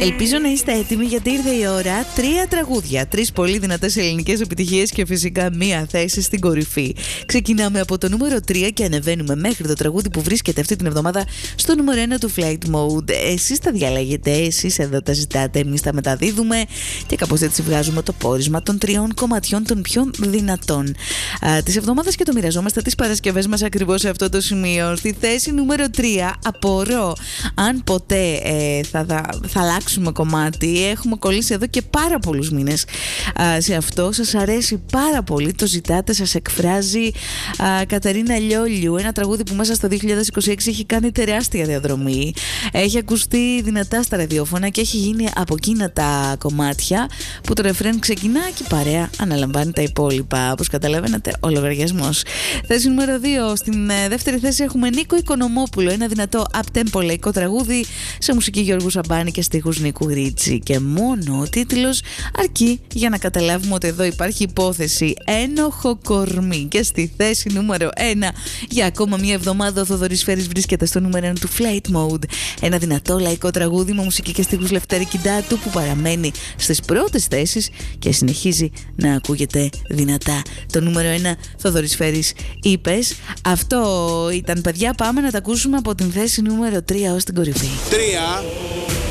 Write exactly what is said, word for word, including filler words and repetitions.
Ελπίζω να είστε έτοιμοι γιατί ήρθε η ώρα. Τρία τραγούδια, τρεις πολύ δυνατές ελληνικές επιτυχίες και φυσικά μία θέση στην κορυφή. Ξεκινάμε από το νούμερο τρία και ανεβαίνουμε μέχρι το τραγούδι που βρίσκεται αυτή την εβδομάδα στο νούμερο ένα του Flight Mode. Εσείς τα διαλέγετε, εσείς εδώ τα ζητάτε, εμείς τα μεταδίδουμε και κάπως έτσι βγάζουμε το πόρισμα των τριών κομματιών των πιο δυνατών της εβδομάδας και το μοιραζόμαστε τις Παρασκευές μας ακριβώς σε αυτό το σημείο. Στη θέση νούμερο τρία απορώ αν ποτέ ε, θα, θα, θα αλλάξουμε κομμάτι. Έχουμε κολλήσει εδώ και πάρα πολλούς μήνες α, σε αυτό. Σας αρέσει πάρα πολύ, το ζητάτε, σας εκφράζει. α, Κατερίνα Λιόλιου, ένα τραγούδι που μέσα στο δύο χιλιάδες είκοσι έξι έχει κάνει τεράστια διαδρομή, έχει ακουστεί δυνατά στα ραδιόφωνα και έχει γίνει από εκείνα τα κομμάτια που το ρεφρέν ξεκινά και η παρέα αναλαμβάνει τα υπόλοιπα. Όπως καταλαβαίνετε, ο λογαριασμός. Θέση νούμερο δύο. Στην ε, δεύτερη θέση έχουμε Νίκο Οικονομόπουλο, ένα δυνατό up-tempo λαϊκό τραγούδι σε μουσική Γιώργου Σαμπάνη και στίχους Νίκου Γρίτσι. Και μόνο ο τίτλος αρκεί για να καταλάβουμε ότι εδώ υπάρχει υπόθεση. Ένοχο κορμί. Και στη θέση νούμερο ένα για ακόμα μια εβδομάδα ο Θοδωρής Φέρης βρίσκεται στο νούμερο ένα του Flight Mode. Ένα δυνατό λαϊκό τραγούδι με μουσική και στίχους Λευτέρη Κιντάτου που παραμένει στις πρώτες θέσεις και συνεχίζει να ακούγεται δυνατά. Το νούμερο ένα, Θοδωρής Φέρης, είπες. Αυτό ήταν, παιδιά. Πάμε να τα ακούσουμε από την θέση νούμερο τρία ως την κορυφή. τρία.